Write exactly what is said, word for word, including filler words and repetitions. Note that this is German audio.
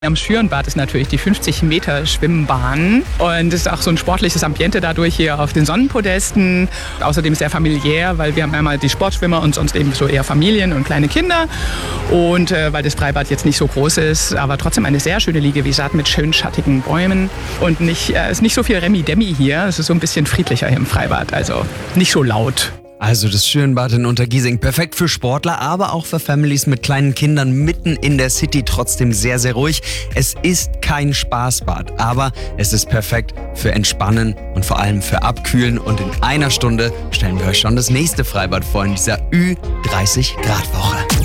Am Schürenbad ist natürlich die fünfzig Meter Schwimmbahn und es ist auch so ein sportliches Ambiente dadurch hier auf den Sonnenpodesten. Außerdem sehr familiär, weil wir haben einmal die Sportschwimmer und sonst eben so eher Familien und kleine Kinder. Und äh, weil das Freibad jetzt nicht so groß ist, aber trotzdem eine sehr schöne Liegewiese hat mit schön schattigen Bäumen. Und nicht, äh, es ist nicht so viel Remi-Demi hier, es ist so ein bisschen friedlicher hier im Freibad, also nicht so laut. Also das Schürenbad in Untergiesing, perfekt für Sportler, aber auch für Families mit kleinen Kindern mitten in der City, trotzdem sehr, sehr ruhig. Es ist kein Spaßbad, aber es ist perfekt für Entspannen und vor allem für Abkühlen. Und in einer Stunde stellen wir euch schon das nächste Freibad vor in dieser Ü dreißig Grad Woche.